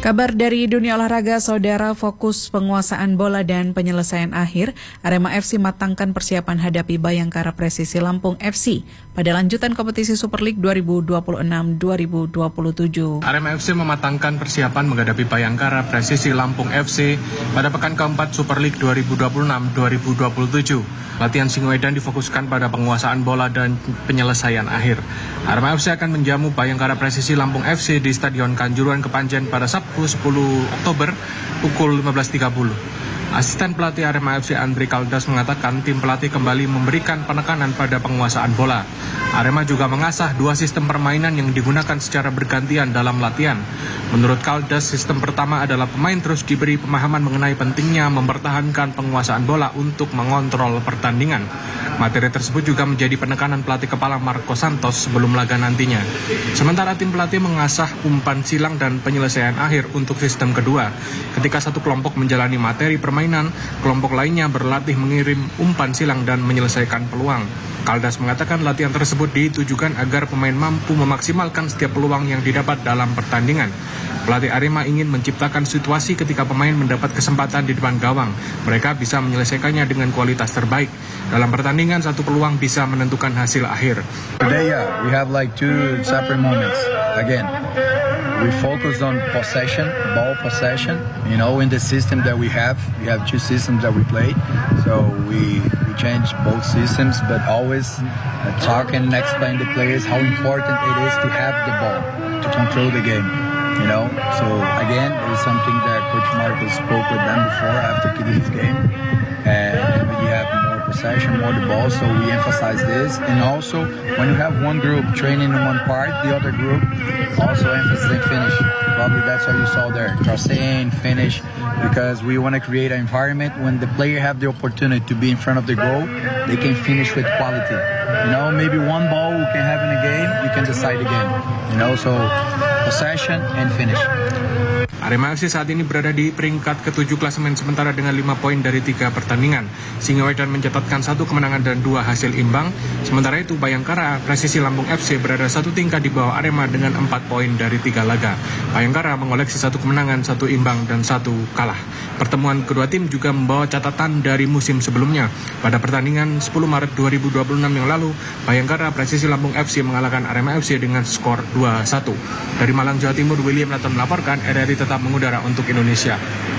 Kabar dari dunia olahraga, saudara. Fokus penguasaan bola dan penyelesaian akhir, Arema FC matangkan persiapan hadapi Bayangkara Presisi Lampung FC pada lanjutan kompetisi Super League 2026-2027. Arema FC mematangkan persiapan menghadapi Bayangkara Presisi Lampung FC pada pekan keempat Super League 2026-2027. Latihan Singoedan difokuskan pada penguasaan bola dan penyelesaian akhir. Arema FC akan menjamu Bayangkara Presisi Lampung FC di Stadion Kanjuruhan Kepanjen pada Sabtu 10 Oktober pukul 15.30. Asisten pelatih Arema FC Andri Kaldas mengatakan tim pelatih kembali memberikan penekanan pada penguasaan bola. Arema juga mengasah dua sistem permainan yang digunakan secara bergantian dalam latihan. Menurut Kaldas, sistem pertama adalah pemain terus diberi pemahaman mengenai pentingnya mempertahankan penguasaan bola untuk mengontrol pertandingan. Materi tersebut juga menjadi penekanan pelatih kepala Marco Santos sebelum laga nantinya. Sementara tim pelatih mengasah umpan silang dan penyelesaian akhir untuk sistem kedua. Ketika satu kelompok menjalani materi permainan, kelompok lainnya berlatih mengirim umpan silang dan menyelesaikan peluang. Kaldas mengatakan latihan tersebut ditujukan agar pemain mampu memaksimalkan setiap peluang yang didapat dalam pertandingan. Pelatih Arema ingin menciptakan situasi ketika pemain mendapat kesempatan di depan gawang. Mereka bisa menyelesaikannya dengan kualitas terbaik. Dalam pertandingan, satu peluang bisa menentukan hasil akhir. Today, we have like two separate moments. Again, we focus on possession, ball possession. You know, in the system that we have two systems that we play. So we change both systems, but always talk and explain to the players how important it is to have the ball, to control the game. You know, so again, it's something that Coach Marcos spoke with them before after his game, and we have more possession, more the ball, so we emphasize this. And also, when you have one group training in one part, the other group also emphasizing finish. Probably that's what you saw there, crossing, finish, because we want to create an environment when the player have the opportunity to be in front of the goal, they can finish with quality. You know, maybe one ball we can have in a game, you can decide the game. You know, so possession and finish. Arema FC saat ini berada di peringkat ke-7 klasemen sementara dengan 5 poin dari 3 pertandingan. Singoedan mencatatkan 1 kemenangan dan 2 hasil imbang. Sementara itu Bayangkara Presisi Lampung FC berada 1 tingkat di bawah Arema dengan 4 poin dari 3 laga. Bayangkara mengoleksi 1 kemenangan, 1 imbang, dan 1 kalah. Pertemuan kedua tim juga membawa catatan dari musim sebelumnya. Pada pertandingan 10 Maret 2026 yang lalu, Bayangkara Presisi Lampung FC mengalahkan Arema FC dengan skor 2-1. Dari Malang, Jawa Timur, William Nathan melaporkan, RRI tetap mengudara untuk Indonesia.